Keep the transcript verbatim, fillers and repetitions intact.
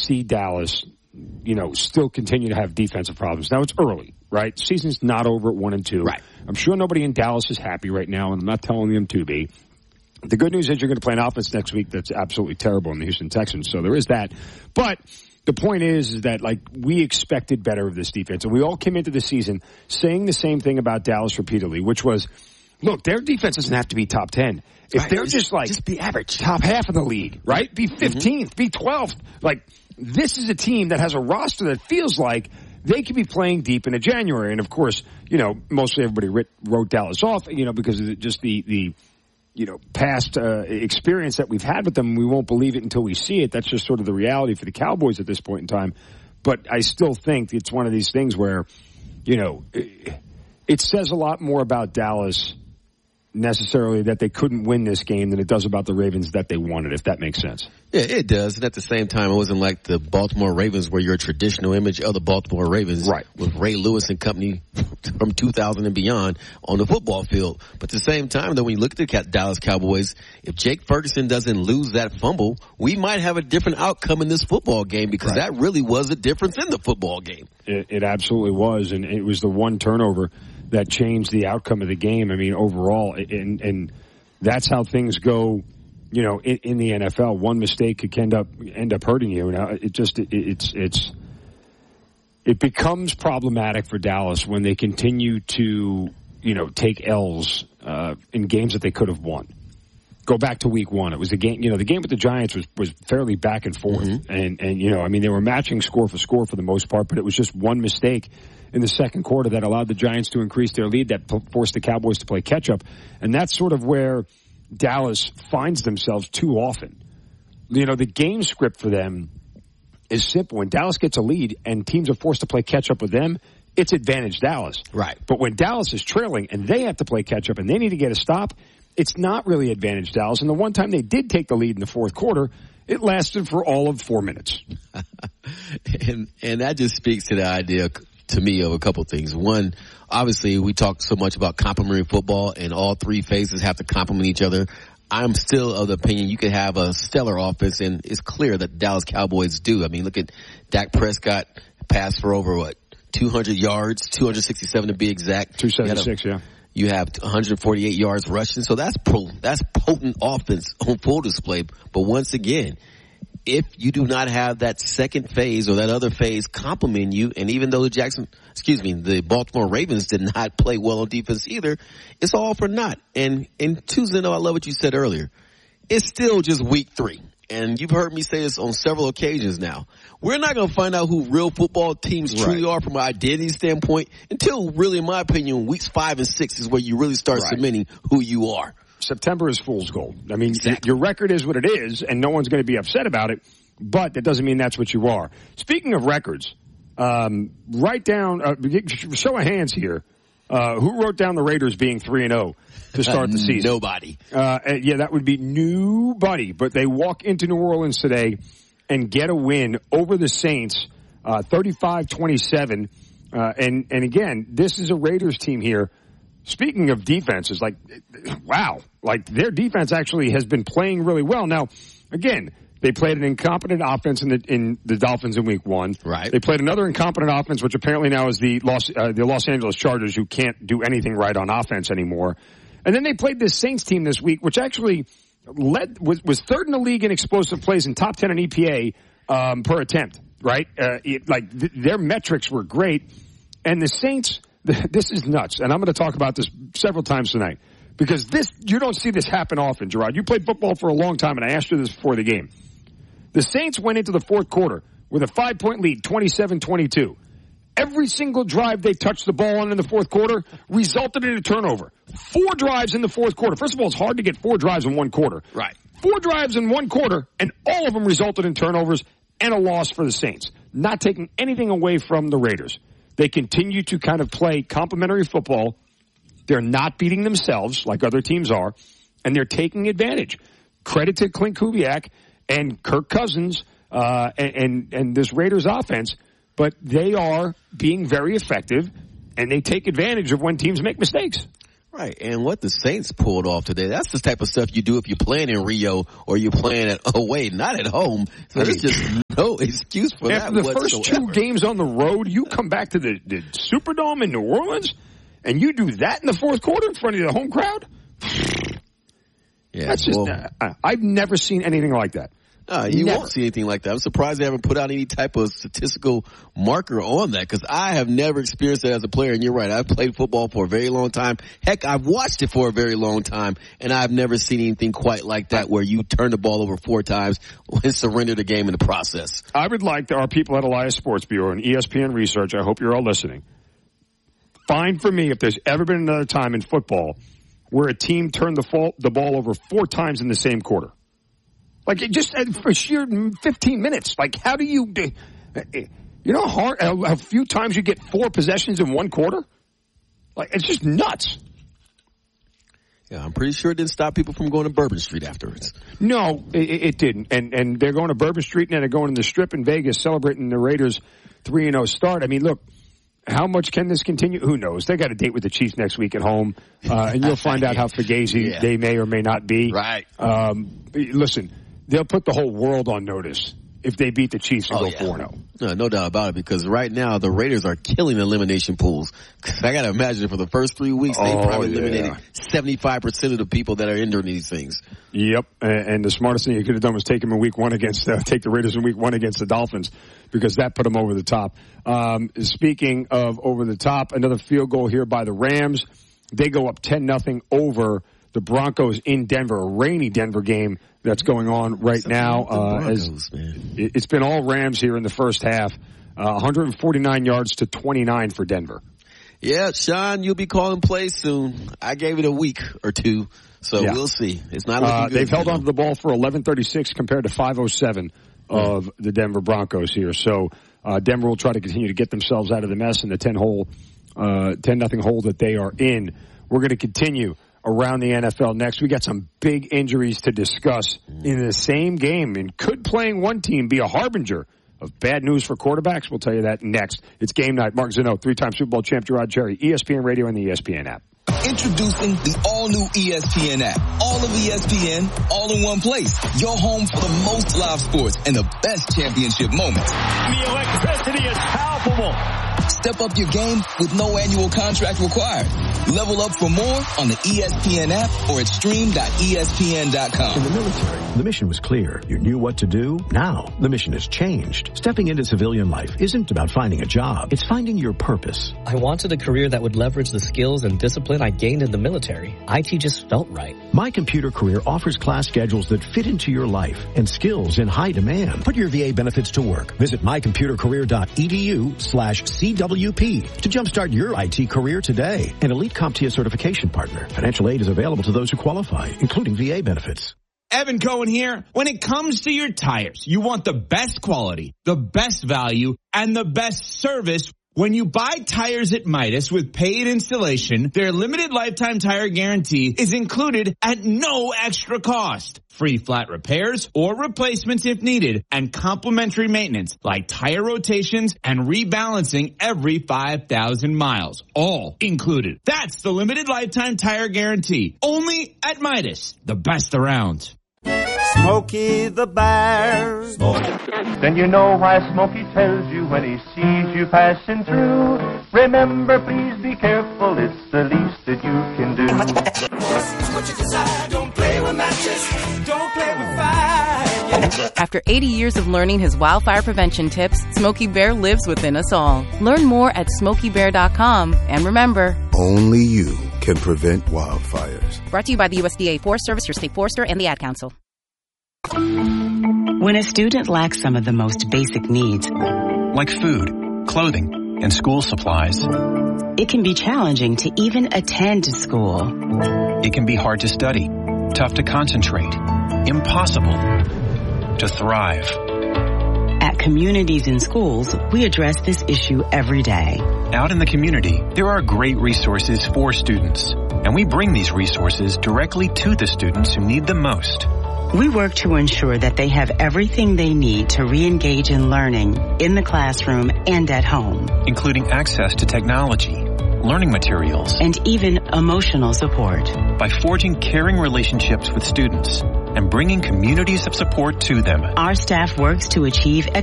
see Dallas, you know, still continue to have defensive problems. Now, it's early, right? Season's not over at one and two. Right. I'm sure nobody in Dallas is happy right now, and I'm not telling them to be. The good news is you're going to play an offense next week that's absolutely terrible in the Houston Texans, so there is that. But the point is, is that, like, we expected better of this defense, and we all came into the season saying the same thing about Dallas repeatedly, which was, look, their defense doesn't have to be top ten. If right. they're just, like, just be average, top half of the league, right? Be fifteenth, mm-hmm. be twelfth. Like, this is a team that has a roster that feels like they could be playing deep into January. And, of course, you know, mostly everybody writ, wrote Dallas off, you know, because of the, just the, the, you know, past uh, experience that we've had with them. We won't believe it until we see it. That's just sort of the reality for the Cowboys at this point in time. But I still think it's one of these things where, you know, it, it says a lot more about Dallas necessarily that they couldn't win this game than it does about the Ravens that they wanted, if that makes sense. Yeah, it does. And at the same time, it wasn't like the Baltimore Ravens were your traditional image of the Baltimore Ravens. Right. With Ray Lewis and company from two thousand and beyond on the football field. But at the same time, though, when you look at the Dallas Cowboys, if Jake Ferguson doesn't lose that fumble, we might have a different outcome in this football game because right. that really was a difference in the football game. It, it absolutely was. And it was the one turnover that changed the outcome of the game. I mean, overall, and, and that's how things go, you know, in, in the N F L. One mistake could end up end up hurting you. Now, it just it, it's it's it becomes problematic for Dallas when they continue to, you know, take L's uh, in games that they could have won. Go back to week one. It was a game, you know, the game with the Giants was, was fairly back and forth. Mm-hmm. And, and, you know, I mean, they were matching score for score for the most part, but it was just one mistake in the second quarter that allowed the Giants to increase their lead, that forced the Cowboys to play catch up. And that's sort of where Dallas finds themselves too often. You know, the game script for them is simple. When Dallas gets a lead and teams are forced to play catch up with them, it's advantage Dallas. Right. But when Dallas is trailing and they have to play catch up and they need to get a stop, it's not really advantage Dallas. And the one time they did take the lead in the fourth quarter, it lasted for all of four minutes. and and that just speaks to the idea to me of a couple things. One, obviously we talk so much about complementary football and all three phases have to complement each other. I'm still of the opinion you could have a stellar offense, and it's clear that the Dallas Cowboys do. I mean, look at Dak Prescott, passed for over, what, two hundred yards, two hundred sixty-seven to be exact. two seventy-six, yeah. You have one hundred forty-eight yards rushing, so that's pro, that's potent offense on full display. But once again, if you do not have that second phase or that other phase complement you, and even though the Jackson, excuse me, the Baltimore Ravens did not play well on defense either, it's all for naught. And and Tuesday, I love what you said earlier. It's still just week three. And you've heard me say this on several occasions now. We're not going to find out who real football teams truly right. are from an identity standpoint until, really, in my opinion, weeks five and six is where you really start right. cementing who you are. September is fool's gold. I mean, exactly. your record is what it is, and no one's going to be upset about it, but that doesn't mean that's what you are. Speaking of records, um, write down, uh, show of hands here. Uh, who wrote down the Raiders being three and oh to start the season? Nobody. Uh, yeah, that would be nobody. But they walk into New Orleans today and get a win over the Saints, uh, thirty-five twenty-seven. Uh, and, and again, this is a Raiders team here. Speaking of defenses, like, wow, like their defense actually has been playing really well. Now, again, they played an incompetent offense in the in the Dolphins in week one. Right. They played another incompetent offense, which apparently now is the Los uh, the Los Angeles Chargers, who can't do anything right on offense anymore. And then they played this Saints team this week, which actually led was was third in the league in explosive plays and top ten in E P A um, per attempt. Right. Uh, it, like th- their metrics were great, and the Saints. This is nuts, and I'm going to talk about this several times tonight because this you don't see this happen often, Gerard. You played football for a long time, and I asked you this before the game. The Saints went into the fourth quarter with a five-point lead, twenty-seven twenty-two. Every single drive they touched the ball on in the fourth quarter resulted in a turnover. Four drives in the fourth quarter. First of all, it's hard to get four drives in one quarter. Right. Four drives in one quarter, and all of them resulted in turnovers and a loss for the Saints. Not taking anything away from the Raiders. They continue to kind of play complementary football. They're not beating themselves like other teams are, and they're taking advantage. Credit to Clint Kubiak and Kirk Cousins uh, and, and, and this Raiders offense, but they are being very effective, and they take advantage of when teams make mistakes. Right, and what the Saints pulled off today, that's the type of stuff you do if you're playing in Rio or you're playing at away, not at home. So it's just no excuse for After that the whatsoever. first two games on the road, you come back to the, the Superdome in New Orleans, and you do that in the fourth quarter in front of the home crowd? Yeah, That's just, well, uh, I've never seen anything like that. Uh, you Never. won't see anything like that. I'm surprised they haven't put out any type of statistical marker on that, because I have never experienced it as a player. And you're right, I've played football for a very long time. Heck, I've watched it for a very long time, and I've never seen anything quite like that where you turn the ball over four times and surrender the game in the process. I would like our people at Elias Sports Bureau and E S P N Research, I hope you're all listening, find for me if there's ever been another time in football where a team turned the, fall, the ball over four times in the same quarter. Like, it just for sheer fifteen minutes. Like, how do you, you know, how hard, a few times you get four possessions in one quarter? Like, it's just nuts. Yeah, I'm pretty sure it didn't stop people from going to Bourbon Street afterwards. No, it, it didn't. And and they're going to Bourbon Street, and then they're going to the Strip in Vegas celebrating the Raiders' three and oh start. I mean, look, how much can this continue? Who knows? They got a date with the Chiefs next week at home, uh, and you'll find out how fugazi yeah. they may or may not be. Right. Um, listen, they'll put the whole world on notice if they beat the Chiefs and oh, go yeah. four and oh. No, no doubt about it, because right now the Raiders are killing elimination pools. I got to imagine for the first three weeks they Oh, probably yeah. eliminated seventy-five percent of the people that are entering these things. Yep, and, and the smartest thing you could have done was take them in week one against, uh, take the Raiders in week one against the Dolphins, because that put them over the top. Um, speaking of over the top, another field goal here by the Rams. They go up ten nothing over the Broncos in Denver, a rainy Denver game that's going on right Something now. Broncos, Uh, as man. it, it's been all Rams here in the first half. Uh, one hundred forty-nine yards to twenty-nine for Denver. Yeah, Sean, you'll be calling plays soon. I gave it a week or two, so Yeah. we'll see. It's not looking Uh, good. they've held them. on to the ball for eleven thirty-six compared to five oh seven of the Denver Broncos here. So uh, Denver will try to continue to get themselves out of the mess in the ten hole, uh, ten nothing hole that they are in. We're going to continue around the N F L next. We got some big injuries to discuss in the same game. And could playing one team be a harbinger of bad news for quarterbacks? We'll tell you that next. It's game night. Mark Zeno, three-time Super Bowl champ Gerard Cherry, E S P N Radio and the E S P N app. Introducing the all-new E S P N app. All of E S P N, all in one place. Your home for the most live sports and the best championship moments. The electricity is palpable. Step up your game with no annual contract required. Level up for more on the E S P N app or at stream dot E S P N dot com. In the military, the mission was clear. You knew what to do. Now, the mission has changed. Stepping into civilian life isn't about finding a job. It's finding your purpose. I wanted a career that would leverage the skills and discipline I gained in the military. I T just felt right. My Computer Career offers class schedules that fit into your life and skills in high demand. Put your V A benefits to work. Visit my computer career dot e d u slash C W P to jumpstart your I T career today. An Elite CompTIA certification partner. Financial aid is available to those who qualify, including V A benefits. Evan Cohen here. When it comes to your tires, you want the best quality, the best value, and the best service. When you buy tires at Midas with paid installation, their limited lifetime tire guarantee is included at no extra cost. Free flat repairs or replacements if needed, and complimentary maintenance like tire rotations and rebalancing every five thousand miles. All included. That's the limited lifetime tire guarantee. Only at Midas, the best around. Smokey the Bear. Then you know why Smokey tells you when he sees you passing through. Remember, please be careful, it's the least that you can do. What you decide, don't play with matches, don't play with fire. After eighty years of learning his wildfire prevention tips, Smokey Bear lives within us all. Learn more at smokey bear dot com. And remember, only you can prevent wildfires. Brought to you by the U S D A Forest Service, your state forester, and the Ad Council. When a student lacks some of the most basic needs, like food, clothing, and school supplies, it can be challenging to even attend school. It can be hard to study, tough to concentrate, impossible to thrive. At Communities in Schools, we address this issue every day. Out in the community, there are great resources for students, and we bring these resources directly to the students who need them most. We work to ensure that they have everything they need to re-engage in learning in the classroom and at home, including access to technology, learning materials, and even emotional support. By forging caring relationships with students and bringing communities of support to them, our staff works to achieve